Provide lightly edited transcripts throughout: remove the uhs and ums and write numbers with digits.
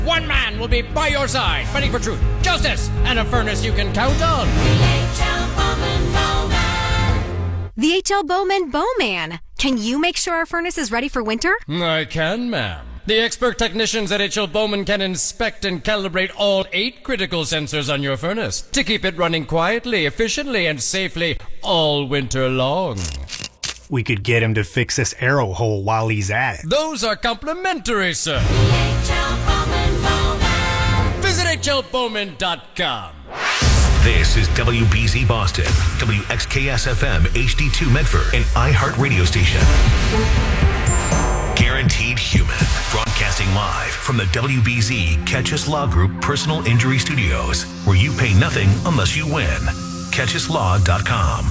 One man will be by your side, fighting for truth, justice, and a furnace you can count on. The H.L. Bowman Bowman. Can you make sure our furnace is ready for winter? I can, ma'am. The expert technicians at H.L. Bowman can inspect and calibrate all 8 critical sensors on your furnace to keep it running quietly, efficiently, and safely all winter long. We could get him to fix this arrow hole while he's at it. Those are complimentary, sir. Visit hlbowman.com. This is WBZ Boston, WXKS-FM HD2 Medford, an iHeart radio station. Guaranteed Human, broadcasting live from the WBZ Catchus Law Group Personal Injury Studios, where you pay nothing unless you win. CatchusLaw.com.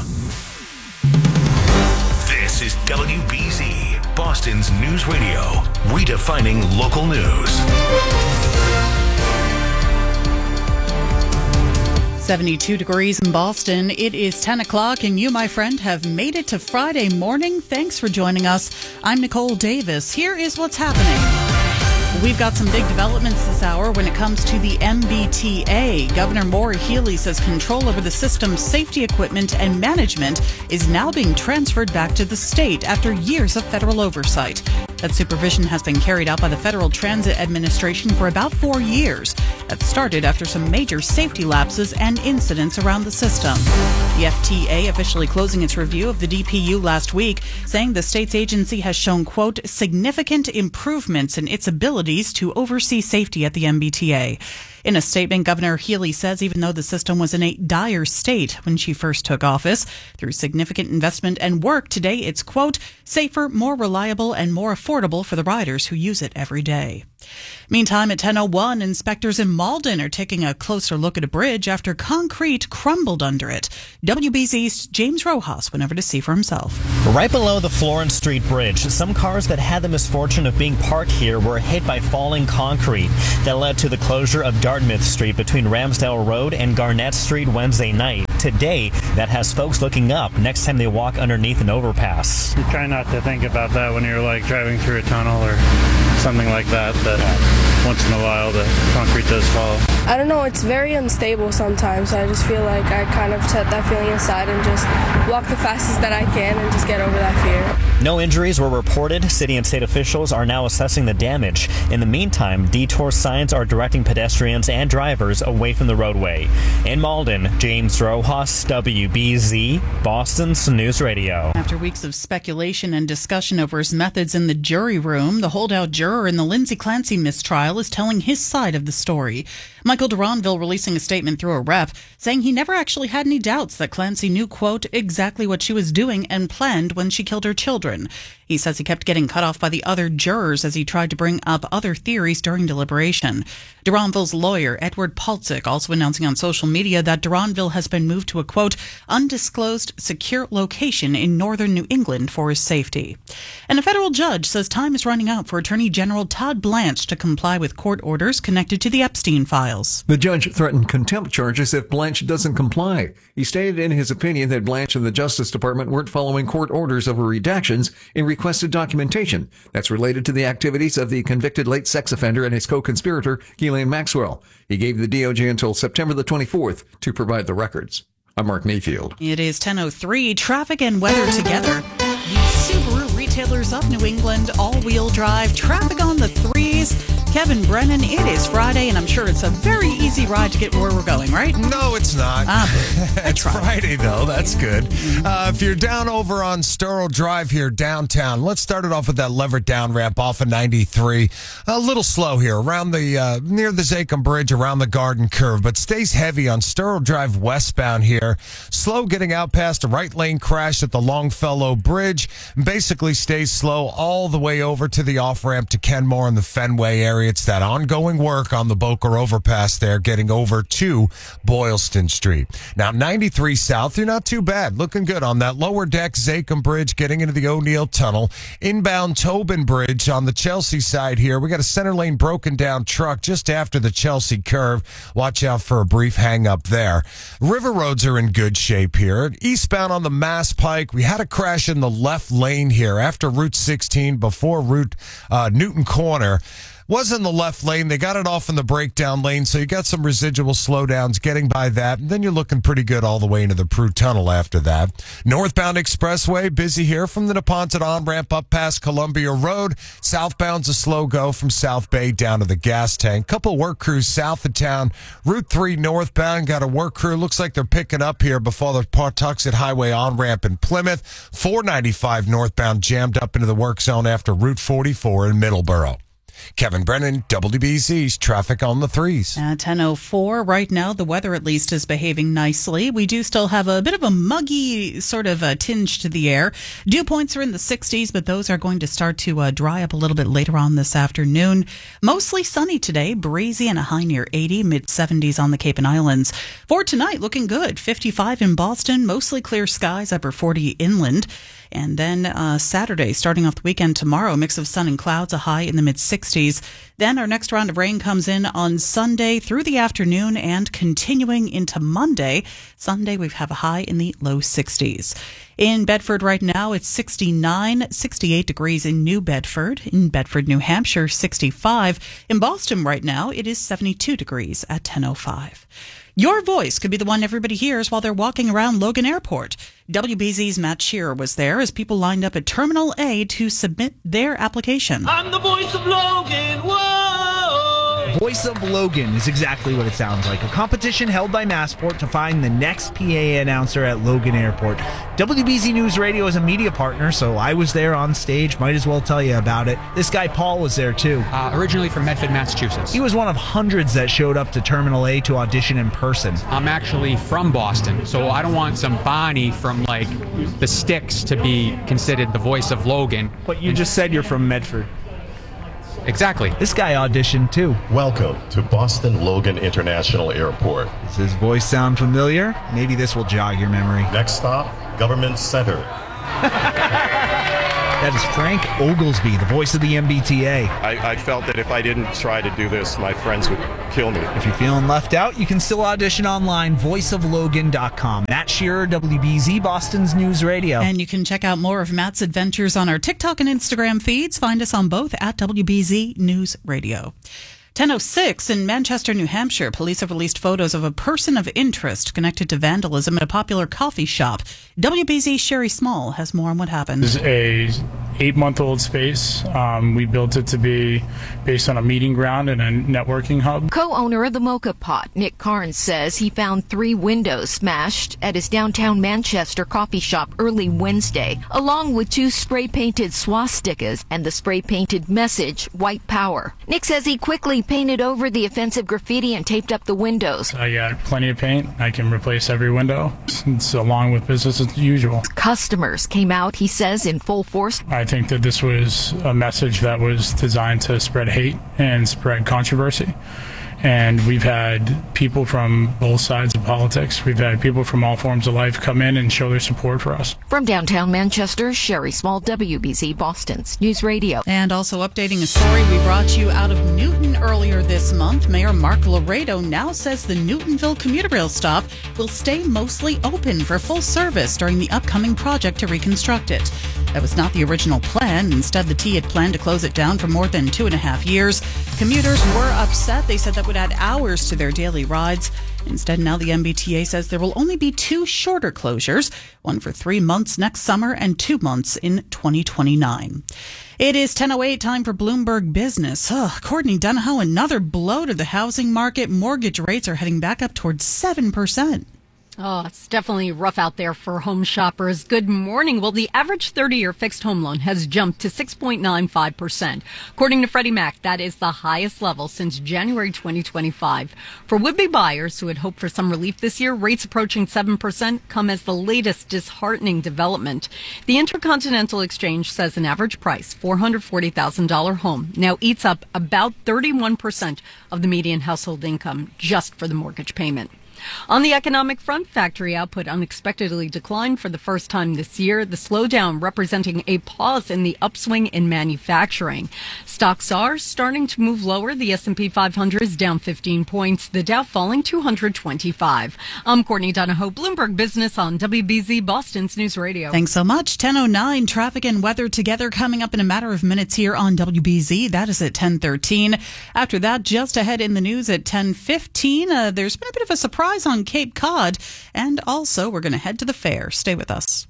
This is WBZ, Boston's news radio, redefining local news. 72 degrees in Boston. It is 10 o'clock, and you, my friend, have made it to Friday morning. Thanks for joining us. I'm Nicole Davis. Here is what's happening. We've got some big developments this hour when it comes to the MBTA. Governor Maura Healey says control over the system's safety equipment and management is now being transferred back to the state after years of federal oversight. That supervision has been carried out by the Federal Transit Administration for about 4 years. That started after some major safety lapses and incidents around the system. The FTA officially closing its review of the DPU last week, saying the state's agency has shown, quote, significant improvements in its abilities to oversee safety at the MBTA. In a statement, Governor Healey says even though the system was in a dire state when she first took office, through significant investment and work, today it's, quote, safer, more reliable, and more affordable for the riders who use it every day. Meantime, at 10:01, inspectors in Malden are taking a closer look at a bridge after concrete crumbled under it. WBZ's James Rojas went over to see for himself. Right below the Florence Street Bridge, some cars that had the misfortune of being parked here were hit by falling concrete. That led to the closure of Dartmouth Street between Ramsdale Road and Garnett Street Wednesday night. Today, that has folks looking up next time they walk underneath an overpass. You try not to think about that when you're like driving through a tunnel or something like that, but once in a while the concrete does fall. I don't know, it's very unstable sometimes. I just feel like I kind of set that feeling aside and just walk the fastest that I can and just get over that fear. No injuries were reported. City and state officials are now assessing the damage. In the meantime, detour signs are directing pedestrians and drivers away from the roadway. In Malden, James Rojas, WBZ, Boston's News Radio. After weeks of speculation and discussion over his methods in the jury room, the holdout juror in the Lindsay Clancy mistrial is telling his side of the story. Michael Duranville releasing a statement through a rep saying he never actually had any doubts that Clancy knew, quote, exactly what she was doing and planned when she killed her children. He says he kept getting cut off by the other jurors as he tried to bring up other theories during deliberation. Duranville's lawyer, Edward Paltzik, also announcing on social media that Duranville has been moved to a, quote, undisclosed secure location in northern New England for his safety. And a federal judge says time is running out for Attorney General Todd Blanche to comply with court orders connected to the Epstein files. The judge threatened contempt charges if Blanche doesn't comply. He stated in his opinion that Blanche and the Justice Department weren't following court orders over redactions in requested documentation that's related to the activities of the convicted late sex offender and his co-conspirator, Ghislaine Maxwell. He gave the DOJ until September the 24th to provide the records. I'm Mark Mayfield. It is 10:03. Traffic and weather together. The Subaru retailers of New England, all-wheel drive, traffic on the threes. Kevin Brennan, it is Friday, and I'm sure it's a very easy ride to get where we're going, right? No, it's not. It's Friday, though. That's good. If you're down over on Sterl Drive here downtown, let's start it off with that lever down ramp off of 93. A little slow here around the near the Zachem Bridge, around the Garden Curve, but stays heavy on Sterl Drive westbound here. Slow getting out past a right lane crash at the Longfellow Bridge. Basically stays slow all the way over to the off-ramp to Kenmore and the Fenway area. It's that ongoing work on the Boker overpass there, getting over to Boylston Street. Now, 93 South, you're not too bad. Looking good on that lower deck, Zachem Bridge, getting into the O'Neill Tunnel. Inbound Tobin Bridge on the Chelsea side here. We got a center lane broken down truck just after the Chelsea curve. Watch out for a brief hang up there. River roads are in good shape here. Eastbound on the Mass Pike, we had a crash in the left lane here after Route 16 before Route Newton Corner. was in the left lane. They got it off in the breakdown lane, so you got some residual slowdowns getting by that. And then you're looking pretty good all the way into the Prue Tunnel after that. Northbound Expressway, busy here from the Neponset on-ramp up past Columbia Road. Southbound's a slow go from South Bay down to the gas tank. Couple work crews south of town. Route 3 northbound got a work crew. Looks like they're picking up here before the Pawtuxet Highway on-ramp in Plymouth. 495 northbound jammed up into the work zone after Route 44 in Middleborough. Kevin Brennan, WBZ's Traffic on the Threes. At 10:04 right now, the weather at least is behaving nicely. We do still have a bit of a muggy sort of a tinge to the air. Dew points are in the 60s, but those are going to start to dry up a little bit later on this afternoon. Mostly sunny today, breezy and a high near 80, mid-70s on the Cape and Islands. For tonight, looking good. 55 in Boston, mostly clear skies, upper 40 inland. And then Saturday, starting off the weekend tomorrow, a mix of sun and clouds, a high in the mid-60s. Then our next round of rain comes in on Sunday through the afternoon and continuing into Monday. Sunday, we have a high in the low 60s. In Bedford right now, it's 69, 68 degrees in New Bedford. In Bedford, New Hampshire, 65. In Boston right now, it is 72 degrees at 10:05. Your voice could be the one everybody hears while they're walking around Logan Airport. WBZ's Matt Shearer was there as people lined up at Terminal A to submit their application. I'm the voice of Logan, whoa! Voice of Logan is exactly what it sounds like. A competition held by Massport to find the next PA announcer at Logan Airport. WBZ News Radio is a media partner, so I was there on stage. Might as well tell you about it. This guy Paul was there too. Originally from Medford, Massachusetts. He was one of hundreds that showed up to Terminal A to audition in person. I'm actually from Boston, so I don't want some Bonnie from like the Sticks to be considered the voice of Logan. But you just said you're from Medford. Exactly. This guy auditioned too. Welcome to Boston Logan International Airport. Does his voice sound familiar? Maybe this will jog your memory. Next stop, Government Center. That is Frank Oglesby, the voice of the MBTA. I felt that if I didn't try to do this, my friends would kill me. If you're feeling left out, you can still audition online, voiceoflogan.com. Matt Shearer, WBZ, Boston's News Radio. And you can check out more of Matt's adventures on our TikTok and Instagram feeds. Find us on both at WBZ News Radio. 10:06 in Manchester, New Hampshire, police have released photos of a person of interest connected to vandalism at a popular coffee shop. WBZ's Sherry Small has more on what happened. This is a 8-month-old space. We built it to be based on a meeting ground and a networking hub. Co-owner of the Mocha Pot, Nick Carnes, says he found 3 windows smashed at his downtown Manchester coffee shop early Wednesday, along with 2 spray-painted swastikas and the spray-painted message, White Power. Nick says he quickly painted over the offensive graffiti and taped up the windows. I got plenty of paint. I can replace every window. It's along with business as usual. Customers came out, he says, in full force. I think that this was a message that was designed to spread hate and spread controversy. And we've had people from both sides of politics. We've had people from all forms of life come in and show their support for us. From downtown Manchester, Sherry Small, WBZ, Boston's News Radio. And also updating a story we brought you out of Newton earlier this month. Mayor Mark Laredo now says the Newtonville commuter rail stop will stay mostly open for full service during the upcoming project to reconstruct it. That was not the original plan. Instead, the T had planned to close it down for more than 2.5 years. Commuters were upset. They said that would add hours to their daily rides. Instead, now the MBTA says there will only be 2 shorter closures, one for 3 months next summer and 2 months in 2029. It is 10:08, time for Bloomberg Business. Courtney Donahoe, another blow to the housing market. Mortgage rates are heading back up towards 7%. Oh, it's definitely rough out there for home shoppers. Good morning. Well, the average 30-year fixed home loan has jumped to 6.95%. According to Freddie Mac, that is the highest level since January 2025. For would-be buyers who had hoped for some relief this year, rates approaching 7% come as the latest disheartening development. The Intercontinental Exchange says an average price, $440,000 home, now eats up about 31% of the median household income just for the mortgage payment. On the economic front, factory output unexpectedly declined for the first time this year, the slowdown representing a pause in the upswing in manufacturing. Stocks are starting to move lower. The S&P 500 is down 15 points, the Dow falling 225. I'm Courtney Donahoe, Bloomberg Business on WBZ Boston's News Radio. Thanks so much. 10:09, traffic and weather together coming up in a matter of minutes here on WBZ. That is at 10:13. After that, just ahead in the news at 10:15, there's been a bit of a surprise on Cape Cod, and also we're going to head to the fair. Stay with us.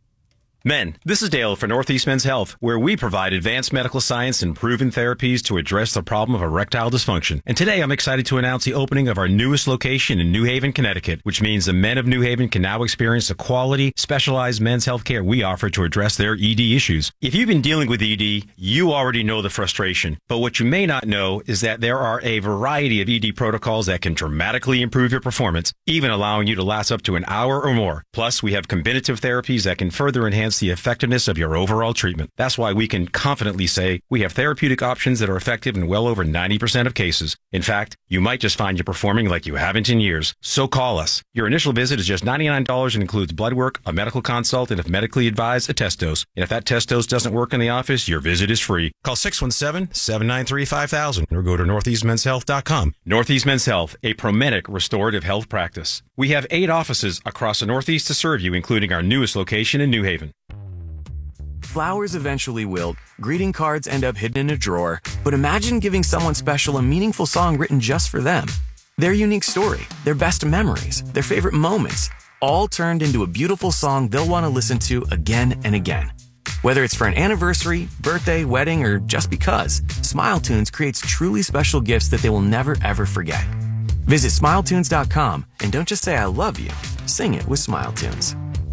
Men, this is Dale for Northeast Men's Health, where we provide advanced medical science and proven therapies to address the problem of erectile dysfunction. And today I'm excited to announce the opening of our newest location in New Haven, Connecticut, which means the men of New Haven can now experience the quality, specialized men's health care we offer to address their ED issues. If you've been dealing with ED, you already know the frustration. But what you may not know is that there are a variety of ED protocols that can dramatically improve your performance, even allowing you to last up to an hour or more. Plus, we have combinative therapies that can further enhance the effectiveness of your overall treatment. That's why we can confidently say we have therapeutic options that are effective in well over 90% of cases. In fact, you might just find you performing like you haven't in years. So call us. Your initial visit is just $99 and includes blood work, a medical consult, and if medically advised, a test dose. And if that test dose doesn't work in the office, your visit is free. Call 617-793-5000 or go to northeastmenshealth.com. Northeast Men's Health, a Promedic restorative health practice. We have 8 offices across the Northeast to serve you, including our newest location in New Haven. Flowers eventually wilt, greeting cards end up hidden in a drawer, but imagine giving someone special a meaningful song written just for them. Their unique story, their best memories, their favorite moments, all turned into a beautiful song they'll want to listen to again and again. Whether it's for an anniversary, birthday, wedding, or just because, SmileTunes creates truly special gifts that they will never ever forget. Visit SmileTunes.com and don't just say I love you, sing it with SmileTunes.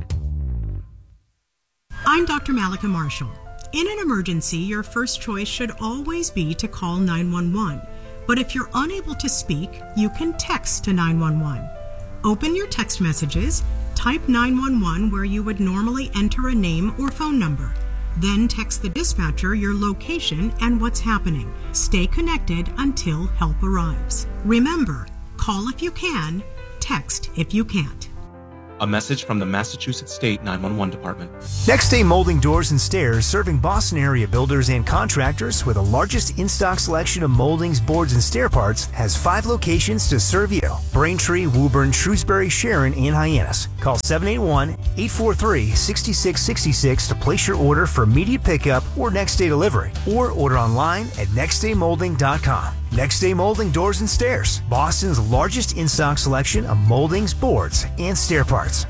I'm Dr. Malika Marshall. In an emergency, your first choice should always be to call 911. But if you're unable to speak, you can text to 911. Open your text messages, type 911 where you would normally enter a name or phone number. Then text the dispatcher your location and what's happening. Stay connected until help arrives. Remember, call if you can, text if you can't. A message from the Massachusetts State 911 Department. Next Day Molding Doors and Stairs, serving Boston area builders and contractors with the largest in-stock selection of moldings, boards, and stair parts, has 5 locations to serve you. Braintree, Woburn, Shrewsbury, Sharon, and Hyannis. Call 781-843-6666 to place your order for immediate pickup or next day delivery, or order online at nextdaymolding.com. Next Day Molding Doors and Stairs, Boston's largest in-stock selection of moldings, boards, and stair parts.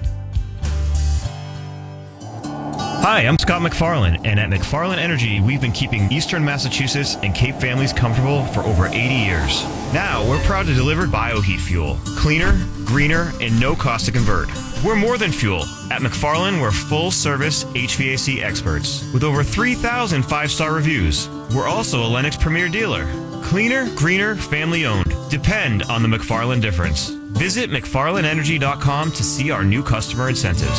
Hi, I'm Scott McFarland, and at McFarland Energy, we've been keeping Eastern Massachusetts and Cape families comfortable for over 80 years. Now, we're proud to deliver bioheat fuel. Cleaner, greener, and no cost to convert. We're more than fuel. At McFarland, we're full-service HVAC experts with over 3,000 5-star reviews. We're also a Lennox Premier dealer. Cleaner, greener, family-owned. Depend on the McFarland difference. Visit McFarlandEnergy.com to see our new customer incentives.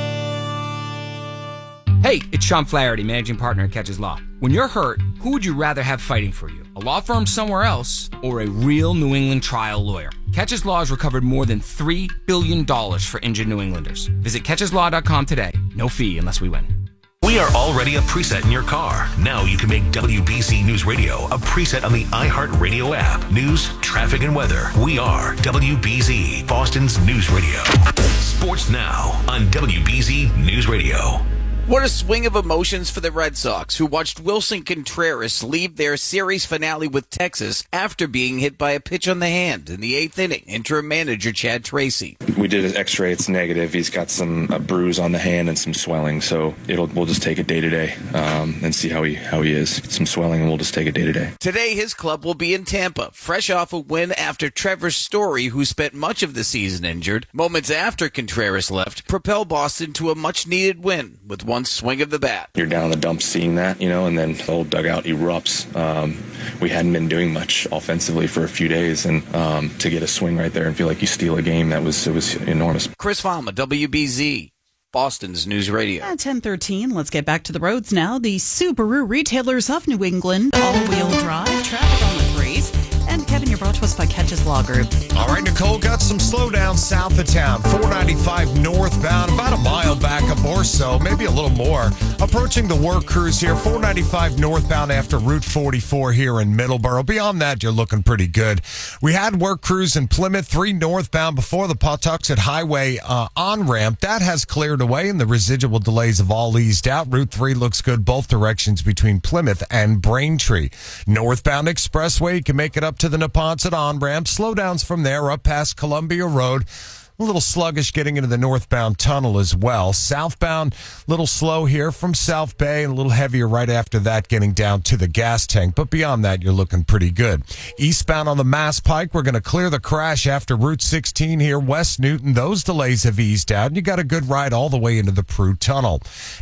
Hey, it's Sean Flaherty, managing partner at Catches Law. When you're hurt, who would you rather have fighting for you? A law firm somewhere else or a real New England trial lawyer? Catches Law has recovered more than $3 billion for injured New Englanders. Visit CatchesLaw.com today. No fee unless we win. We are already a preset in your car. Now you can make WBZ News Radio a preset on the iHeartRadio app. News, traffic, and weather. We are WBZ, Boston's News Radio. Sports now on WBZ News Radio. What a swing of emotions for the Red Sox, who watched Wilson Contreras leave their series finale with Texas after being hit by a pitch on the hand in the 8th inning. Interim manager Chad Tracy. We did his x-ray. It's negative. He's got a bruise on the hand and some swelling, so we'll just take it day to day and see how he is. Some swelling, and we'll just take it day to day. Today, his club will be in Tampa, fresh off a win after Trevor Story, who spent much of the season injured, moments after Contreras left, propelled Boston to a much-needed win with one swing of the bat. You're down in the dumps seeing that, and then the whole dugout erupts. We hadn't been doing much offensively for a few days, and to get a swing right there and feel like you steal a game, it was enormous. Chris Fama, WBZ, Boston's News Radio. At 10:13, let's get back to the roads now. The Subaru retailers of New England, all-wheel drive, traffic on the 3s, and Kevin, here brought to us by Catches Law Group. All right, Nicole, got some slowdown south of town. 495 northbound, about a mile back up or so, maybe a little more. Approaching the work crews here, 495 northbound after Route 44 here in Middleborough. Beyond that, you're looking pretty good. We had work crews in Plymouth, 3 northbound before the Pawtuxet Highway on-ramp. That has cleared away, and the residual delays have all eased out. Route 3 looks good both directions between Plymouth and Braintree. Northbound Expressway, you can make it up to the Neponset on-ramp. Slowdowns from there up past Columbia Road. A little sluggish getting into the northbound tunnel as well. Southbound, a little slow here from South Bay, and a little heavier right after that getting down to the gas tank. But beyond that, you're looking pretty good. Eastbound on the Mass Pike, we're going to clear the crash after Route 16 here, West Newton. Those delays have eased out, and you got a good ride all the way into the Prue Tunnel.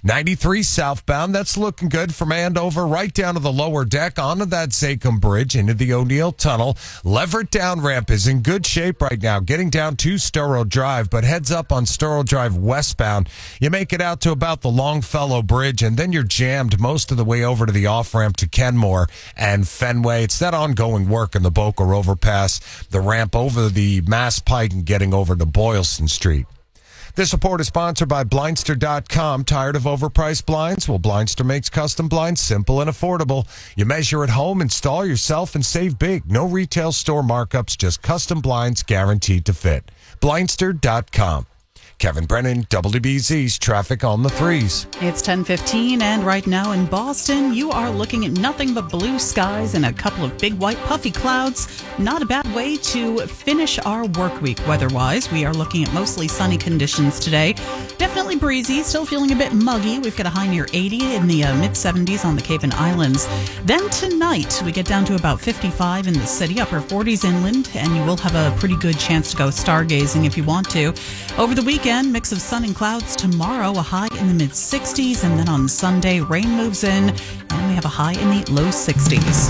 93 southbound, that's looking good from Andover right down to the lower deck, onto that Zachem Bridge, into the O'Neill Tunnel. Leverett down ramp is in good shape right now, getting down to Storrow Drive, but heads up on Storrow Drive westbound. You make it out to about the Longfellow Bridge, and then you're jammed most of the way over to the off-ramp to Kenmore and Fenway. It's that ongoing work in the Boca overpass, the ramp over the Mass Pike and getting over to Boylston Street. This report is sponsored by Blindster.com. Tired of overpriced blinds? Well, Blindster makes custom blinds simple and affordable. You measure at home, install yourself, and save big. No retail store markups, just custom blinds guaranteed to fit. Blindster.com. Kevin Brennan, WBZ's Traffic on the 3s. It's 10:15, and right now in Boston, you are looking at nothing but blue skies and a couple of big white puffy clouds. Not a bad way to finish our work week weather-wise. We are looking at mostly sunny conditions today. Definitely breezy, still feeling a bit muggy. We've got a high near 80 in the mid-70s on the Cape and Islands. Then tonight, we get down to about 55 in the city, upper 40s inland, and you will have a pretty good chance to go stargazing if you want to. Over the weekend, mix of sun and clouds tomorrow, a high in the mid-60s, and then on Sunday, rain moves in, and we have a high in the low 60s.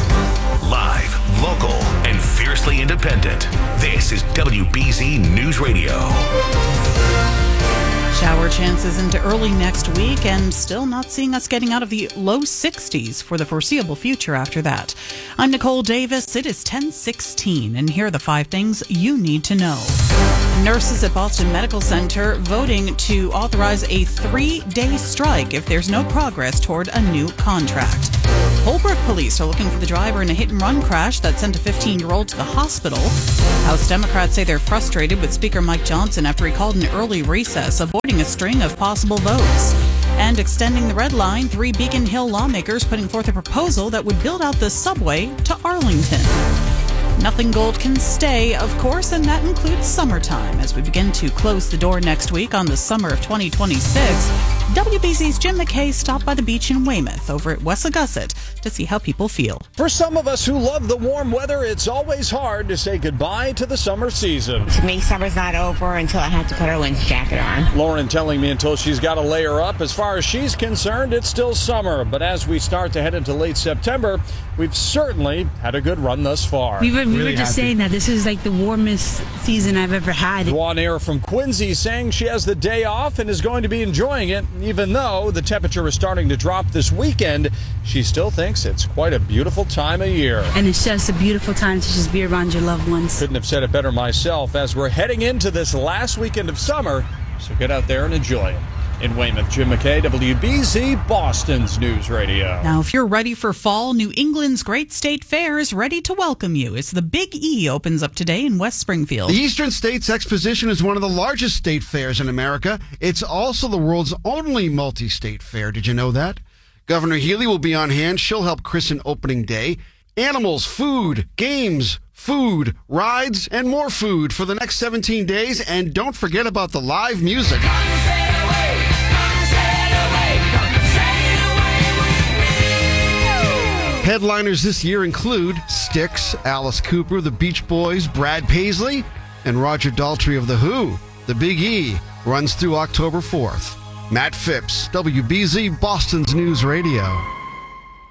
Live, local, and fiercely independent. This is WBZ News Radio. Shower chances into early next week, and still not seeing us getting out of the low 60s for the foreseeable future after that. I'm Nicole Davis. It is 10:16, and here are the 5 things you need to know. Nurses at Boston Medical Center voting to authorize a 3-day strike if there's no progress toward a new contract. Holbrook police are looking for the driver in a hit-and-run crash that sent a 15-year-old to the hospital. House Democrats say they're frustrated with Speaker Mike Johnson after he called an early recess, avoiding a string of possible votes. And extending the red line, 3 Beacon Hill lawmakers putting forth a proposal that would build out the subway to Arlington. Nothing gold can stay, of course, and that includes summertime. As we begin to close the door next week on the summer of 2026, WBZ's Jim McKay stopped by the beach in Weymouth over at Wessagusset to see how people feel. For some of us who love the warm weather, it's always hard to say goodbye to the summer season. To me, summer's not over until I have to put a winter jacket on. Lauren telling me until she's got to layer up. As far as she's concerned, it's still summer. But as we start to head into late September, we've certainly had a good run thus far. We were just saying that this is like the warmest season I've ever had. Juan Air from Quincy saying she has the day off and is going to be enjoying it. Even though the temperature is starting to drop this weekend, she still thinks it's quite a beautiful time of year. And it's just a beautiful time to just be around your loved ones. Couldn't have said it better myself as we're heading into this last weekend of summer, so get out there and enjoy it. In Weymouth, Jim McKay, WBZ, Boston's News Radio. Now, if you're ready for fall, New England's great state fair is ready to welcome you. As the Big E opens up today in West Springfield. The Eastern States Exposition is one of the largest state fairs in America. It's also the world's only multi-state fair. Did you know that? Governor Healy will be on hand. She'll help christen opening day. Animals, food, games, food, rides, and more food for the next 17 days. And don't forget about the live music. Headliners this year include Styx, Alice Cooper, the Beach Boys, Brad Paisley, and Roger Daltrey of The Who. The Big E runs through October 4th. Matt Phipps, WBZ, Boston's News Radio.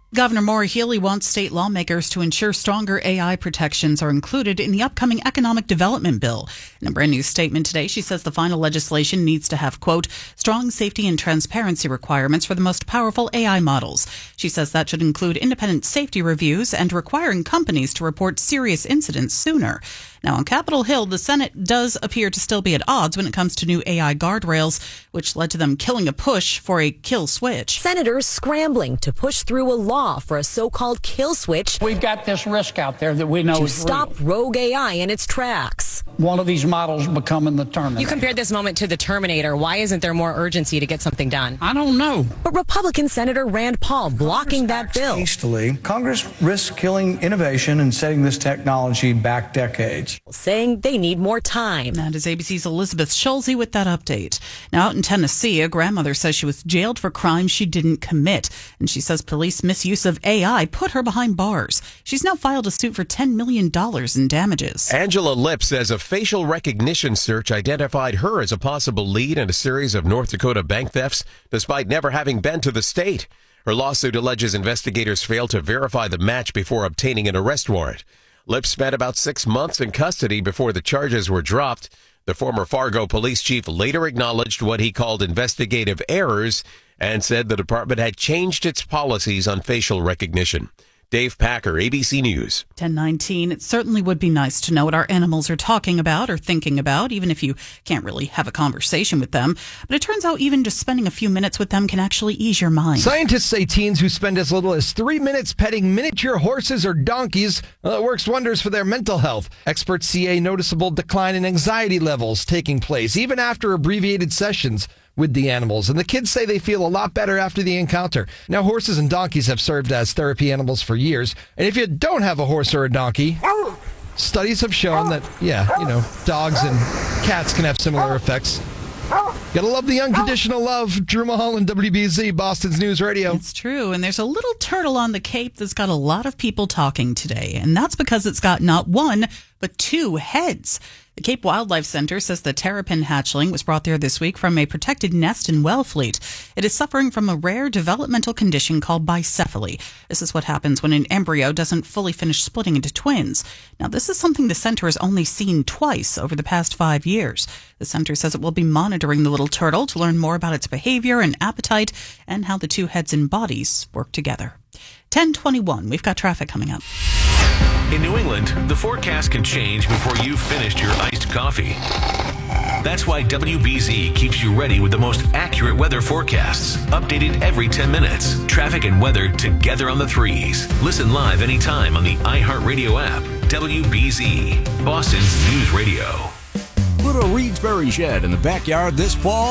Governor Maura Healey wants state lawmakers to ensure stronger AI protections are included in the upcoming economic development bill. In a brand new statement today, she says the final legislation needs to have, quote, strong safety and transparency requirements for the most powerful AI models. She says that should include independent safety reviews and requiring companies to report serious incidents sooner. Now, on Capitol Hill, the Senate does appear to still be at odds when it comes to new AI guardrails, which led to them killing a push for a kill switch. Senators scrambling to push through a law for a so-called kill switch. We've got this risk out there that we know to is stop real. rogue AI in its tracks. One of these models becoming the Terminator. You compared this moment to the Terminator. Why isn't there more urgency to get something done? I don't know. But Republican Senator Rand Paul blocking that bill. Hastily, Congress risks killing innovation and setting this technology back decades. Saying they need more time. That is ABC's Elizabeth Schulze with that update. Now, out in Tennessee, a grandmother says she was jailed for crimes she didn't commit. And she says police misuse of AI put her behind bars. She's now filed a suit for $10 million in damages. Angela Lipp says a facial recognition search identified her as a possible lead in a series of North Dakota bank thefts, despite never having been to the state. Her lawsuit alleges investigators failed to verify the match before obtaining an arrest warrant. Lipp spent about 6 months in custody before the charges were dropped. The former Fargo police chief later acknowledged what he called investigative errors and said the department had changed its policies on facial recognition. Dave Packer, ABC News. 10:19. It certainly would be nice to know what our animals are talking about or thinking about, even if you can't really have a conversation with them. But it turns out even just spending a few minutes with them can actually ease your mind. Scientists say teens who spend as little as 3 minutes petting miniature horses or donkeys, it works wonders for their mental health. Experts see a noticeable decline in anxiety levels taking place, even after abbreviated sessions with the animals. And the kids say they feel a lot better after the encounter. Now, horses and donkeys have served as therapy animals for years. And if you don't have a horse or a donkey, studies have shown that, dogs and cats can have similar effects. Gotta love the unconditional love. Drew Mulholland, WBZ, Boston's News Radio. It's true. And there's a little turtle on the Cape that's got a lot of people talking today. And that's because it's got not one, but 2 heads. The Cape Wildlife Center says the terrapin hatchling was brought there this week from a protected nest in Wellfleet. It is suffering from a rare developmental condition called bicephaly. This is what happens when an embryo doesn't fully finish splitting into twins. Now, this is something the center has only seen twice over the past 5 years. The center says it will be monitoring the little turtle to learn more about its behavior and appetite and how the 2 heads and bodies work together. 10:21. We've got traffic coming up. In New England, the forecast can change before you've finished your iced coffee. That's why WBZ keeps you ready with the most accurate weather forecasts, updated every 10 minutes. Traffic and weather together on the 3s. Listen live anytime on the iHeartRadio app. WBZ, Boston's News Radio. Put a Reedsbury shed in the backyard this fall